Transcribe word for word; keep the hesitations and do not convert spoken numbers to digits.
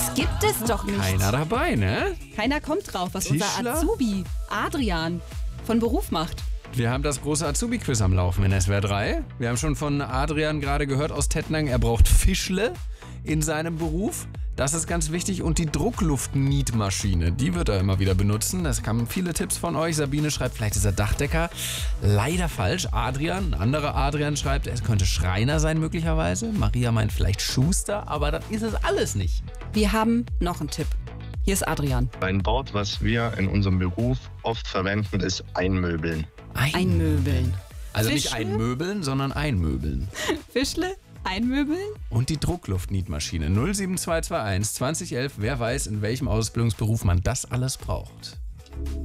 Das gibt es doch nicht. Keiner dabei, ne? Keiner kommt drauf, was Tischler? unser Azubi Adrian von Beruf macht. Wir haben das große Azubi-Quiz am Laufen in S W R drei. Wir haben schon von Adrian gerade gehört aus Tettnang, er braucht Fischle in seinem Beruf. Das ist ganz wichtig. Und die Druckluftnietmaschine, die wird er immer wieder benutzen. Es kamen viele Tipps von euch. Sabine schreibt, vielleicht ist er Dachdecker. Leider falsch. Adrian, ein anderer Adrian schreibt, er könnte Schreiner sein möglicherweise. Maria meint vielleicht Schuster, aber das ist es alles nicht. Wir haben noch einen Tipp. Hier ist Adrian. Ein Wort, was wir in unserem Beruf oft verwenden, ist einmöbeln. Einmöbeln. Also nicht Fischle? einmöbeln, sondern einmöbeln. Fischle? Einmöbeln? Und die Druckluftnietmaschine null sieben zwei zwei eins zwanzig elf. Wer weiß, in welchem Ausbildungsberuf man das alles braucht.